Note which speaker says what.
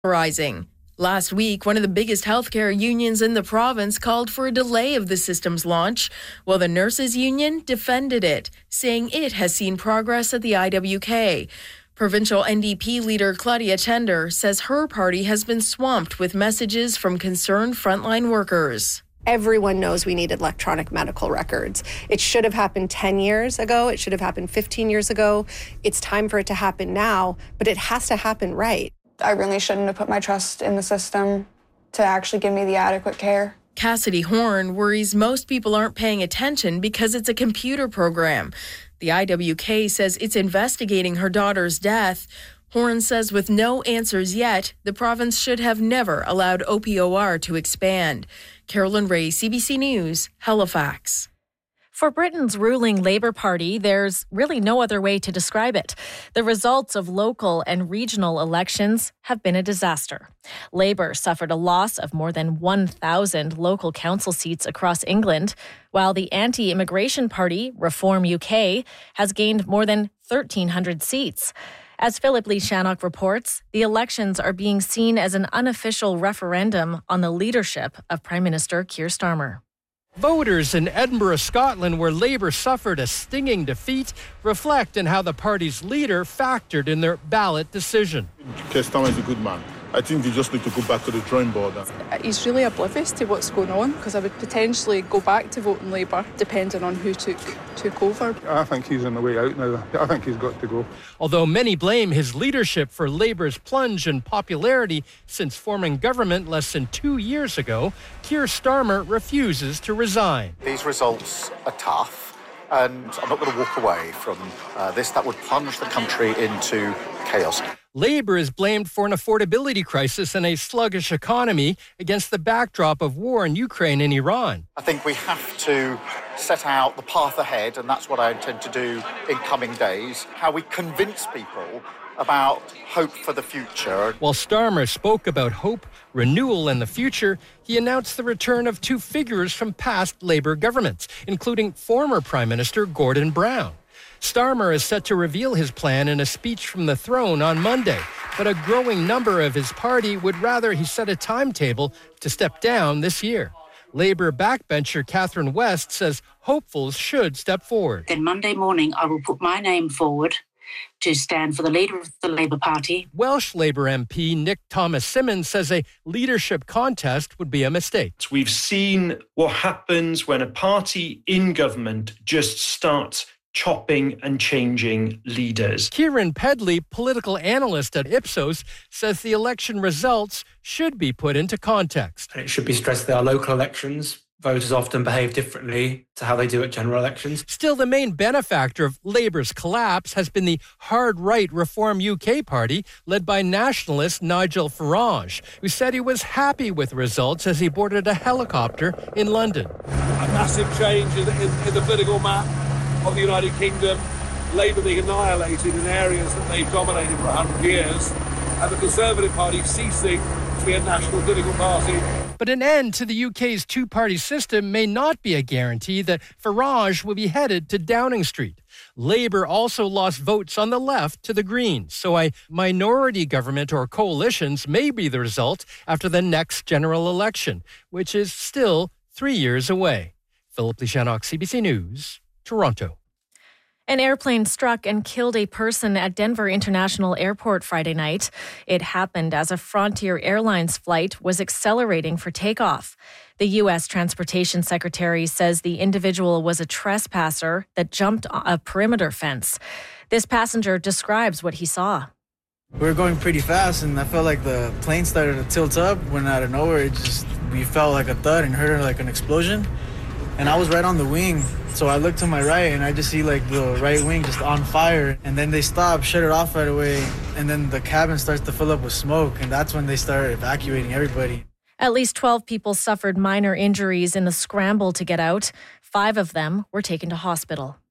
Speaker 1: Rising. Last week, one of the biggest healthcare unions in the province called for a delay of the system's launch, while the nurses' union defended it, saying it has seen progress at the IWK. Provincial NDP leader Claudia Tender says her party has been swamped with messages from concerned frontline workers.
Speaker 2: Everyone knows we need electronic medical records. It should have happened 10 years ago. It should have happened 15 years ago. It's time for it to happen now, but it has to happen right.
Speaker 3: I really shouldn't have put my trust in the system to actually give me the adequate care.
Speaker 1: Cassidy Horn worries most people aren't paying attention because it's a computer program. The IWK says it's investigating her daughter's death. Horn says with no answers yet, the province should have never allowed OPOR to expand. Carolyn Ray, CBC News, Halifax.
Speaker 4: For Britain's ruling Labour Party, there's really no other way to describe it. The results of local and regional elections have been a disaster. Labour suffered a loss of more than 1,000 local council seats across England, while the anti-immigration party, Reform UK, has gained more than 1,300 seats. As Philip Lee Shannock reports, the elections are being seen as an unofficial referendum on the leadership of Prime Minister Keir Starmer.
Speaker 5: Voters in Edinburgh, Scotland, where Labour suffered a stinging defeat, reflect on how the party's leader factored in their ballot decision.
Speaker 6: Keir Starmer is a good man. I think they just need to go back to the drawing board.
Speaker 3: He's really oblivious to what's going on, because I would potentially go back to voting Labour depending on who took over.
Speaker 7: I think he's on the way out now. I think he's got to go.
Speaker 5: Although many blame his leadership for Labour's plunge in popularity since forming government less than 2 years ago, Keir Starmer refuses to resign.
Speaker 8: These results are tough, and I'm not going to walk away from this. That would plunge the country into chaos.
Speaker 5: Labour is blamed for an affordability crisis and a sluggish economy against the backdrop of war in Ukraine and Iran.
Speaker 8: I think we have to set out the path ahead, and that's what I intend to do in coming days, how we convince people about hope for the future.
Speaker 5: While Starmer spoke about hope, renewal and the future, he announced the return of two figures from past Labour governments, including former Prime Minister Gordon Brown. Starmer is set to reveal his plan in a speech from the throne on Monday, but a growing number of his party would rather he set a timetable to step down this year. Labour backbencher Catherine West says hopefuls should step forward.
Speaker 9: Then Monday morning I will put my name forward to stand for the leader of the Labour Party.
Speaker 5: Welsh Labour MP Nick Thomas-Symonds says a leadership contest would be a mistake.
Speaker 10: We've seen what happens when a party in government just starts chopping and changing leaders.
Speaker 5: Kieran Pedley, political analyst at Ipsos, says the election results should be put into context.
Speaker 11: And it should be stressed that our local elections, voters often behave differently to how they do at general elections.
Speaker 5: Still, the main benefactor of Labour's collapse has been the hard-right Reform UK party, led by nationalist Nigel Farage, who said he was happy with results as he boarded a helicopter in London.
Speaker 12: A massive change in the political map of the United Kingdom, Labour being annihilated in areas that they've dominated for 100 years, and the Conservative Party ceasing to be a national political party.
Speaker 5: But an end to the UK's two-party system may not be a guarantee that Farage will be headed to Downing Street. Labour also lost votes on the left to the Greens, so a minority government or coalitions may be the result after the next general election, which is still 3 years away. Philip Lee Shannock, CBC News, Toronto.
Speaker 4: An airplane struck and killed a person at Denver International Airport Friday night. It happened as a Frontier Airlines flight was accelerating for takeoff. The U.S. Transportation Secretary says the individual was a trespasser that jumped a perimeter fence. This passenger describes what he saw.
Speaker 13: We were going pretty fast, and I felt like the plane started to tilt up when out of nowhere we felt like a thud and heard like an explosion. And I was right on the wing, so I looked to my right and I just see like the right wing just on fire. And then they stopped, shut it off right away, and then the cabin starts to fill up with smoke, and that's when they started evacuating everybody.
Speaker 4: At least 12 people suffered minor injuries in the scramble to get out. 5 of them were taken to hospital.